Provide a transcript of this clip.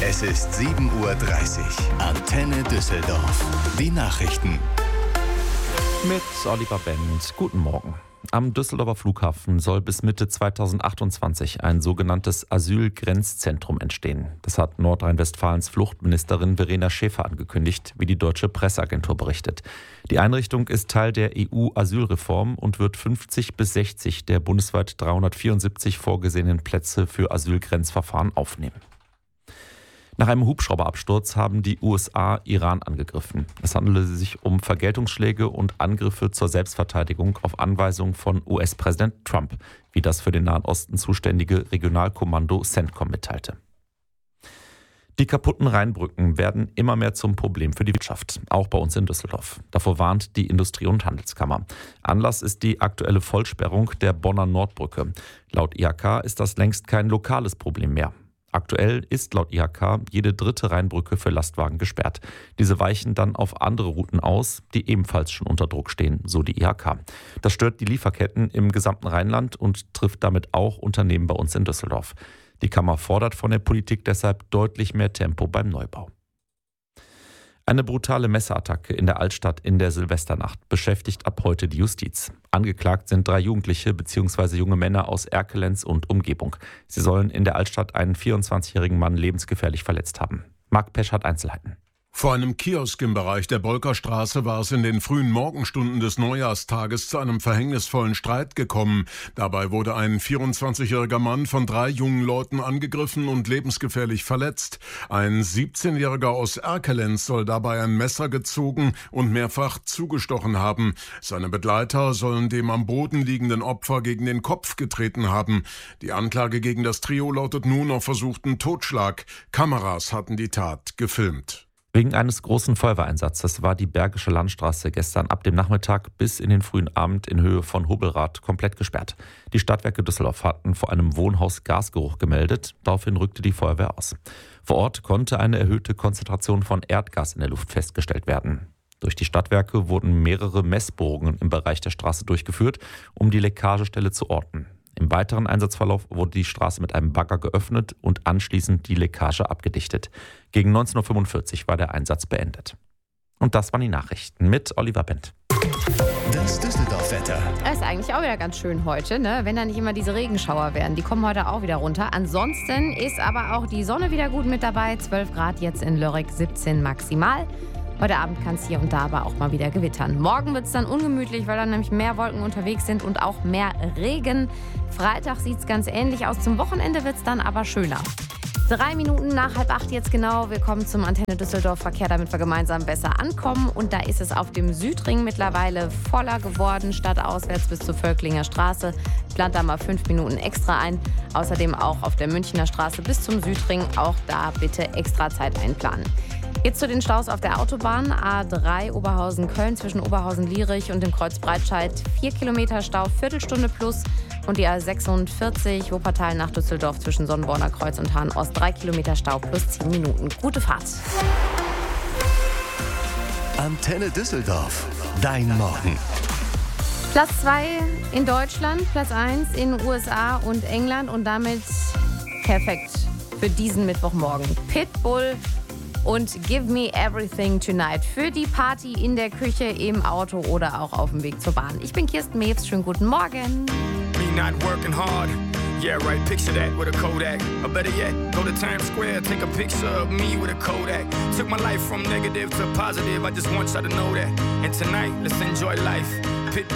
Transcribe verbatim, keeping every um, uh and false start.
Es ist sieben Uhr dreißig. Antenne Düsseldorf. Die Nachrichten. Mit Oliver Benz. Guten Morgen. Am Düsseldorfer Flughafen soll bis Mitte zweitausendachtundzwanzig ein sogenanntes Asylgrenzzentrum entstehen. Das hat Nordrhein-Westfalens Fluchtministerin Verena Schäfer angekündigt, wie die deutsche Presseagentur berichtet. Die Einrichtung ist Teil der E U-Asylreform und wird fünfzig bis sechzig der bundesweit dreihundertvierundsiebzig vorgesehenen Plätze für Asylgrenzverfahren aufnehmen. Nach einem Hubschrauberabsturz haben die U S A Iran angegriffen. Es handelte sich um Vergeltungsschläge und Angriffe zur Selbstverteidigung auf Anweisung von U S-Präsident Trump, wie das für den Nahen Osten zuständige Regionalkommando CENTCOM mitteilte. Die kaputten Rheinbrücken werden immer mehr zum Problem für die Wirtschaft, auch bei uns in Düsseldorf. Davor warnt die Industrie- und Handelskammer. Anlass ist die aktuelle Vollsperrung der Bonner Nordbrücke. Laut I H K ist das längst kein lokales Problem mehr. Aktuell ist laut I H K jede dritte Rheinbrücke für Lastwagen gesperrt. Diese weichen dann auf andere Routen aus, die ebenfalls schon unter Druck stehen, so die I H K. Das stört die Lieferketten im gesamten Rheinland und trifft damit auch Unternehmen bei uns in Düsseldorf. Die Kammer fordert von der Politik deshalb deutlich mehr Tempo beim Neubau. Eine brutale Messerattacke in der Altstadt in der Silvesternacht beschäftigt ab heute die Justiz. Angeklagt sind drei Jugendliche bzw. junge Männer aus Erkelenz und Umgebung. Sie sollen in der Altstadt einen vierundzwanzigjährigen Mann lebensgefährlich verletzt haben. Marc Pesch hat Einzelheiten. Vor einem Kiosk im Bereich der Bolkerstraße war es in den frühen Morgenstunden des Neujahrstages zu einem verhängnisvollen Streit gekommen. Dabei wurde ein vierundzwanzigjähriger Mann von drei jungen Leuten angegriffen und lebensgefährlich verletzt. Ein siebzehnjähriger aus Erkelenz soll dabei ein Messer gezogen und mehrfach zugestochen haben. Seine Begleiter sollen dem am Boden liegenden Opfer gegen den Kopf getreten haben. Die Anklage gegen das Trio lautet nun auf versuchten Totschlag. Kameras hatten die Tat gefilmt. Wegen eines großen Feuerwehreinsatzes war die Bergische Landstraße gestern ab dem Nachmittag bis in den frühen Abend in Höhe von Hobelrath komplett gesperrt. Die Stadtwerke Düsseldorf hatten vor einem Wohnhaus Gasgeruch gemeldet. Daraufhin rückte die Feuerwehr aus. Vor Ort konnte eine erhöhte Konzentration von Erdgas in der Luft festgestellt werden. Durch die Stadtwerke wurden mehrere Messbohrungen im Bereich der Straße durchgeführt, um die Leckagestelle zu orten. Im weiteren Einsatzverlauf wurde die Straße mit einem Bagger geöffnet und anschließend die Leckage abgedichtet. Gegen neunzehn Uhr fünfundvierzig war der Einsatz beendet. Und das waren die Nachrichten mit Oliver Bendt. Das Düsseldorf-Wetter. Das ist eigentlich auch wieder ganz schön heute, ne? Wenn da nicht immer diese Regenschauer wären. Die kommen heute auch wieder runter. Ansonsten ist aber auch die Sonne wieder gut mit dabei. zwölf Grad jetzt in Lörrach, siebzehn maximal. Heute Abend kann es hier und da aber auch mal wieder gewittern. Morgen wird es dann ungemütlich, weil dann nämlich mehr Wolken unterwegs sind und auch mehr Regen. Freitag sieht es ganz ähnlich aus. Zum Wochenende wird es dann aber schöner. Drei Minuten nach halb acht jetzt genau. Wir kommen zum Antenne Düsseldorf Verkehr, damit wir gemeinsam besser ankommen. Und da ist es auf dem Südring mittlerweile voller geworden, stadtauswärts bis zur Völklinger Straße. Plant da mal fünf Minuten extra ein. Außerdem auch auf der Münchner Straße bis zum Südring. Auch da bitte extra Zeit einplanen. Jetzt zu den Staus auf der Autobahn. A drei Oberhausen-Köln zwischen Oberhausen-Lierich und dem Kreuz Breitscheid. Vier Kilometer Stau, Viertelstunde plus. Und die A sechsundvierzig Wuppertal nach Düsseldorf zwischen Sonnenborner Kreuz und Hahn-Ost. Drei Kilometer Stau plus zehn Minuten. Gute Fahrt. Antenne Düsseldorf. Dein Morgen. Platz zwei in Deutschland, Platz eins in U S A und England. Und damit perfekt für diesen Mittwochmorgen. Pitbull und Give Me Everything Tonight für die Party in der Küche, im Auto oder auch auf dem Weg zur Bahn. Ich bin Kirsten Mewes, schönen guten Morgen. Me not working hard. Yeah, right, picture that with a Kodak. Or better yet, go to Times Square, take a picture of me with a Kodak. Took my life from negative to positive, I just want y'all to know that. And tonight, let's enjoy life. Pitbull